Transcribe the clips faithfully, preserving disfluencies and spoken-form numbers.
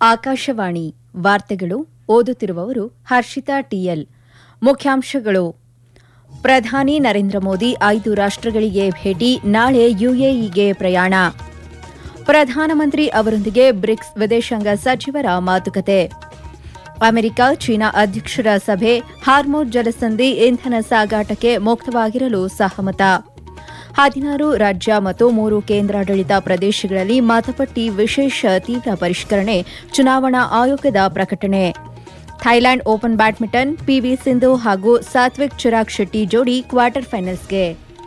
ಆಕಾಶವಾಣಿ ವಾರ್ತೆಗಳು ಓದುತ್ತಿರುವವರು ಹರ್ಷಿತಾ ಟಿಎಲ್. ಮುಖ್ಯಾಂಶಗಳು: ಪ್ರಧಾನಿ ನರೇಂದ್ರ ಮೋದಿ ಐದು ರಾಷ್ಟ್ರಗಳಿಗೆ ಭೇಟಿ, ನಾಳೆ ಯುಎಇಗೆ ಪ್ರಯಾಣ. ಪ್ರಧಾನಮಂತ್ರಿ ಅವರೊಂದಿಗೆ ಬ್ರಿಕ್ಸ್ ವಿದೇಶಾಂಗ ಸಚಿವರ ಮಾತುಕತೆ. ಅಮೆರಿಕ ಚೀನಾ ಅಧ್ಯಕ್ಷರ ಸಭೆ, ಹಾರ್ಮುಜ್ ಜಲಸಂಧಿ ಇಂಧನ ಸಾಗಾಟಕ್ಕೆ ಮುಕ್ತವಾಗಿರಲು ಸಹಮತ. ಹದಿನಾರು ರಾಜ್ಯ ಮತ್ತು ಮೂರು ಕೇಂದ್ರಾಡಳಿತ ಪ್ರದೇಶಗಳಲ್ಲಿ ಮತಪಟ್ಟಿ ವಿಶೇಷ ತೀವ್ರ ಪರಿಷ್ಕರಣೆ, ಚುನಾವಣಾ ಆಯೋಗದ ಪ್ರಕಟಣೆ. Thailand open badminton, PV Sindhu ಹಾಗೂ ಸಾತ್ವಿಕ್ ಚಿರಾಗ್ ಶೆಟ್ಟಿ ಜೋಡಿ ಕ್ವಾರ್ಟರ್ ಫೈನಲ್ಸ್ಗೆ.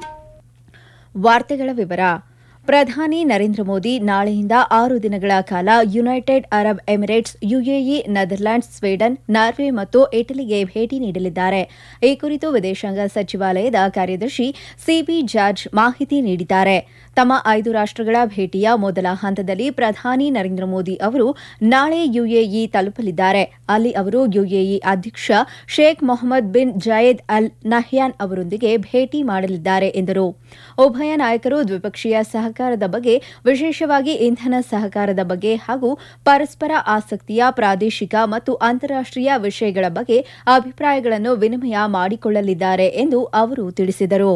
ವಾರ್ತೆಗಳ ವಿವರ. ಪ್ರಧಾನಿ ನರೇಂದ್ರ ಮೋದಿ ನಾಳೆಯಿಂದ ಆರು ದಿನಗಳ ಕಾಲ United Arab Emirates, UAE, Netherlands, Sweden, Norway ಮತ್ತು ಇಟಲಿಗೆ ಭೇಟಿ ನೀಡಲಿದ್ದಾರೆ. ಈ ಕುರಿತು ವಿದೇಶಾಂಗ ಸಚಿವಾಲಯದ ಕಾರ್ಯದರ್ಶಿ ಸಿಬಿ ಜಾರ್ಜ್ ಮಾಹಿತಿ ನೀಡಿದ್ದಾರೆ. ತಮ್ಮ ಐದು ರಾಷ್ಟ್ರಗಳ ಭೇಟಿಯ ಮೊದಲ ಹಂತದಲ್ಲಿ ಪ್ರಧಾನಿ ನರೇಂದ್ರ ಮೋದಿ ಅವರು ನಾಳೆ ಯುಎಇ ತಲುಪಲಿದ್ದಾರೆ. ಅಲ್ಲಿ ಅವರು ಯುಎಇ ಅಧ್ಯಕ್ಷ Sheikh Mohammed bin Zayed Al Nahyan ಅವರೊಂದಿಗೆ ಭೇಟಿ ಮಾಡಲಿದ್ದಾರೆ ಎಂದರು. ಉಭಯ ನಾಯಕರು ದ್ವಿಪಕ್ಷೀಯ ಸಹಕಾರದ ಬಗ್ಗೆ, ವಿಶೇಷವಾಗಿ ಇಂಧನ ಸಹಕಾರದ ಬಗ್ಗೆ ಹಾಗೂ ಪರಸ್ಪರ ಆಸಕ್ತಿಯ ಪ್ರಾದೇಶಿಕ ಮತ್ತು ಅಂತಾರಾಷ್ಟೀಯ ವಿಷಯಗಳ ಬಗ್ಗೆ ಅಭಿಪ್ರಾಯಗಳನ್ನು ವಿನಿಮಯ ಮಾಡಿಕೊಳ್ಳಲಿದ್ದಾರೆ ಎಂದು ಅವರು ತಿಳಿಸಿದರು.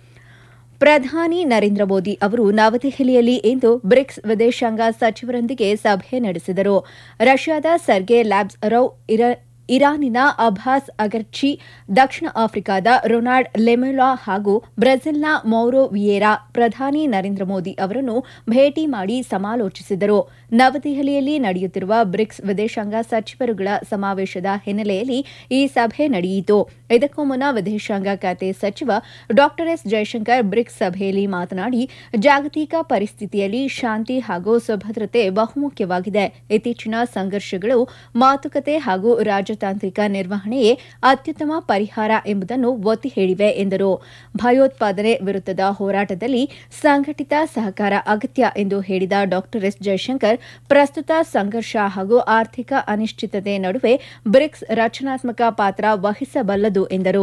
ಪ್ರಧಾನಿ ನರೇಂದ್ರ ಮೋದಿ ಅವರು ನವದೆಹಲಿಯಲ್ಲಿ ಇಂದು ಬ್ರಿಕ್ಸ್ ವಿದೇಶಾಂಗ ಸಚಿವರೊಂದಿಗೆ ಸಭೆ ನಡೆಸಿದರು. ರಷ್ಯಾದ ಸರ್ಗೆ ಲ್ಯಾವ್ರವ್, ಇರಾನಿನ ಅಬ್ಬಾಸ್ ಅಗರ್ಚಿ, ದಕ್ಷಿಣ ಆಫ್ರಿಕಾದ ರೊನಾಲ್ಡ್ ಲೆಮೊಲಾ ಹಾಗೂ ಬ್ರೆಜಿಲ್ನ ಮೌರೋ ವಿಯೇರಾ ಪ್ರಧಾನಿ ನರೇಂದ್ರ ಮೋದಿ ಅವರನ್ನು ಭೇಟಿ ಮಾಡಿ ಸಮಾಲೋಚಿಸಿದರು. ನವದೆಹಲಿಯಲ್ಲಿ ನಡೆಯುತ್ತಿರುವ ಬ್ರಿಕ್ಸ್ ವಿದೇಶಾಂಗ ಸಚಿವರುಗಳ ಸಮಾವೇಶದ ಹಿನ್ನೆಲೆಯಲ್ಲಿ ಈ ಸಭೆ ನಡೆಯಿತು. ಇದಕ್ಕೂ ಮುನ್ನ ವಿದೇಶಾಂಗ ಖಾತೆ ಸಚಿವ ಡಾ ಎಸ್ ಜಯಶಂಕರ್ ಬ್ರಿಕ್ಸ್ ಸಭೆಯಲ್ಲಿ ಮಾತನಾಡಿ, ಜಾಗತಿಕ ಪರಿಸ್ಥಿತಿಯಲ್ಲಿ ಶಾಂತಿ ಹಾಗೂ ಸುಭದ್ರತೆ ಬಹುಮುಖ್ಯವಾಗಿದೆ. ಇತ್ತೀಚಿನ ಸಂಘರ್ಷಗಳು ಮಾತುಕತೆ ಹಾಗೂ ರಾಜತಾಂತ್ರಿಕ ನಿರ್ವಹಣೆಯೇ ಅತ್ಯುತ್ತಮ ಪರಿಹಾರ ಎಂಬುದನ್ನು ಒತ್ತಿ ಹೇಳಿವೆ ಎಂದರು. ಭಯೋತ್ಪಾದನೆ ವಿರುದ್ಧದ ಹೋರಾಟದಲ್ಲಿ ಸಂಘಟಿತ ಸಹಕಾರ ಅಗತ್ಯ ಎಂದು ಹೇಳಿದ ಡಾ ಎಸ್ ಜಯಶಂಕರ್, ಪ್ರಸ್ತುತ ಸಂಘರ್ಷ ಹಾಗೂ ಆರ್ಥಿಕ ಅನಿಶ್ಚಿತತೆ ನಡುವೆ ಬ್ರಿಕ್ಸ್ ರಚನಾತ್ಮಕ ಪಾತ್ರ ವಹಿಸಬಲ್ಲದು ಎಂದರು.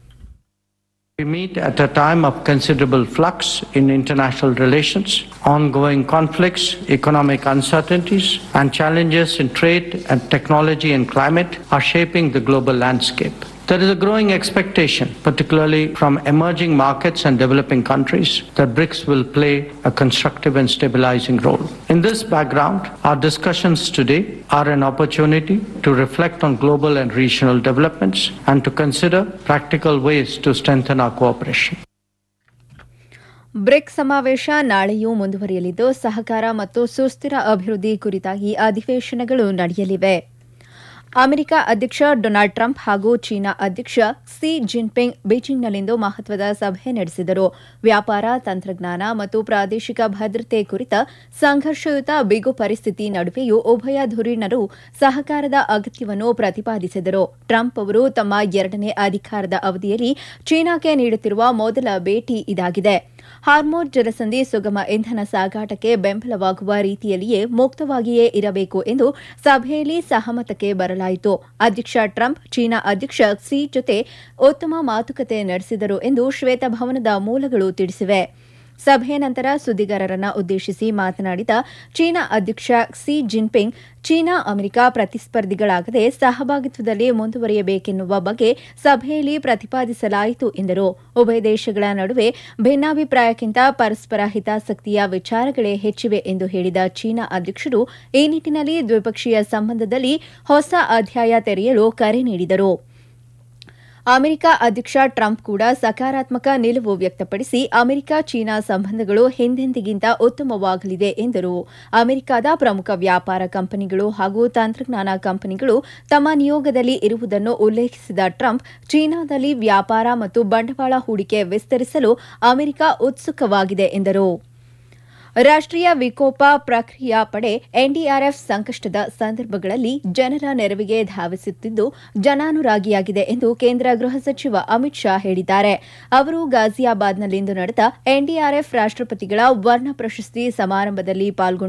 We meet at a time of considerable flux in international relations. Ongoing conflicts, economic uncertainties, and challenges in trade and technology and climate are shaping the global landscape. There is a growing expectation, particularly from emerging markets and developing countries, that BRICS will play a constructive and stabilizing role. In this background, our discussions today are an opportunity to reflect on global and regional developments and to consider practical ways to strengthen our cooperation. BRICS ಸಮಾವೇಶ ನಾಳೆಯೂ ಮುಂದುವರಿಯಲಿದ್ದು, ಸಹಕಾರ ಮತ್ತು ಸುಸ್ಥಿರ ಅಭಿವೃದ್ಧಿ ಕುರಿತಾಗಿ ಅಧಿವೇಶನಗಳು ನಡೆಯಲಿವೆ. America ಅಧ್ಯಕ್ಷ Donald Trump ಹಾಗೂ China ಅಧ್ಯಕ್ಷ ಕ್ಸಿ ಜಿನ್ಪಿಂಗ್ ಬೀಜಿಂಗ್ನಲ್ಲಿಂದು ಮಹತ್ವದ ಸಭೆ ನಡೆಸಿದರು. ವ್ಯಾಪಾರ, ತಂತ್ರಜ್ಞಾನ ಮತ್ತು ಪ್ರಾದೇಶಿಕ ಭದ್ರತೆ ಕುರಿತ ಸಂಘರ್ಷಯುತ ಬಿಗು ಪರಿಸ್ಥಿತಿ ನಡುವೆಯೂ ಉಭಯ ಧುರೀಣರು ಸಹಕಾರದ ಅಗತ್ಯವನ್ನು ಪ್ರತಿಪಾದಿಸಿದರು. ಟ್ರಂಪ್ ಅವರು ತಮ್ಮ ಎರಡನೇ ಅಧಿಕಾರದ ಅವಧಿಯಲ್ಲಿ ಚೀನಾಕ್ಕೆ ನೀಡುತ್ತಿರುವ ಮೊದಲ ಭೇಟಿ ಇದಾಗಿದೆ. ಹಾರ್ಮುಜ್ ಜಲಸಂಧಿ ಸುಗಮ ಇಂಧನ ಸಾಗಾಟಕ್ಕೆ ಬೆಂಬಲವಾಗುವ ರೀತಿಯಲ್ಲಿಯೇ ಮುಕ್ತವಾಗಿಯೇ ಇರಬೇಕು ಎಂದು ಸಭೆಯಲ್ಲಿ ಸಹಮತಕ್ಕೆ ಬರಲಾಯಿತು. ಅಧ್ಯಕ್ಷ ಟ್ರಂಪ್ ಚೀನಾ ಅಧ್ಯಕ್ಷ ಕ್ಸಿ ಜೊತೆ ಉತ್ತಮ ಮಾತುಕತೆ ನಡೆಸಿದರು ಎಂದು ಶ್ವೇತಭವನದ ಮೂಲಗಳು ತಿಳಿಸಿವೆ. ಸಭೆಯ ನಂತರ ಸುದ್ದಿಗಾರರನ್ನು ಉದ್ದೇಶಿಸಿ ಮಾತನಾಡಿದ ಚೀನಾ ಅಧ್ಯಕ್ಷ ಕ್ಸಿ ಜಿನ್ಪಿಂಗ್, ಚೀನಾ ಅಮೆರಿಕ ಪ್ರತಿಸ್ಪರ್ಧಿಗಳಾಗದೆ ಸಹಭಾಗಿತ್ವದಲ್ಲಿ ಮುಂದುವರಿಯಬೇಕೆನ್ನುವ ಬಗ್ಗೆ ಸಭೆಯಲ್ಲಿ ಪ್ರತಿಪಾದಿಸಲಾಯಿತು ಎಂದರು. ಉಭಯ ದೇಶಗಳ ನಡುವೆ ಭಿನ್ನಾಭಿಪ್ರಾಯಕ್ಕಿಂತ ಪರಸ್ಪರ ಹಿತಾಸಕ್ತಿಯ ವಿಚಾರಗಳೇ ಹೆಚ್ಚಿವೆ ಎಂದು ಹೇಳಿದ ಚೀನಾ ಅಧ್ಯಕ್ಷರು ಈ ನಿಟ್ಟಿನಲ್ಲಿ ದ್ವಿಪಕ್ಷೀಯ ಸಂಬಂಧದಲ್ಲಿ ಹೊಸ ಅಧ್ಯಾಯ ತೆರೆಯಲು ಕರೆ ನೀಡಿದರು. ಅಮೆರಿಕ ಅಧ್ಯಕ್ಷ ಟ್ರಂಪ್ ಕೂಡ ಸಕಾರಾತ್ಮಕ ನಿಲುವು ವ್ಯಕ್ತಪಡಿಸಿ ಅಮೆರಿಕ ಚೀನಾ ಸಂಬಂಧಗಳು ಹಿಂದೆಂದಿಗಿಂತ ಉತ್ತಮವಾಗಲಿದೆ ಎಂದರು. ಅಮೆರಿಕದ ಪ್ರಮುಖ ವ್ಯಾಪಾರ ಕಂಪನಿಗಳು ಹಾಗೂ ತಂತ್ರಜ್ಞಾನ ಕಂಪನಿಗಳು ತಮ್ಮ ನಿಯೋಗದಲ್ಲಿ ಇರುವುದನ್ನು ಉಲ್ಲೇಖಿಸಿದ ಟ್ರಂಪ್, ಚೀನಾದಲ್ಲಿ ವ್ಯಾಪಾರ ಮತ್ತು ಬಂಡವಾಳ ಹೂಡಿಕೆ ವಿಸ್ತರಿಸಲು ಅಮೆರಿಕ ಉತ್ಸುಕವಾಗಿದೆ ಎಂದರು. ರಾಷ್ಟೀಯ ವಿಕೋಪ ಪ್ರಕ್ರಿಯಾ ಪಡೆ ಎನ್ಡಿಆರ್ಎಫ್ ಸಂಕಷ್ಟದ ಸಂದರ್ಭಗಳಲ್ಲಿ ಜನರ ನೆರವಿಗೆ ಧಾವಿಸುತ್ತಿದ್ದು ಜನಾನುರಾಗಿಯಾಗಿದೆ ಎಂದು ಕೇಂದ್ರ ಗೃಹ ಸಚಿವ ಅಮಿತ್ ಶಾ ಹೇಳಿದ್ದಾರೆ. ಅವರು ಗಾಜಿಯಾಬಾದ್ನಲ್ಲಿಂದು ನಡೆದ ಎನ್ಡಿಆರ್ಎಫ್ ರಾಷ್ಟಪತಿಗಳ ವರ್ಣ ಪ್ರಶಸ್ತಿ ಸಮಾರಂಭದಲ್ಲಿ ಪಾಲ್ಗೊಂಡು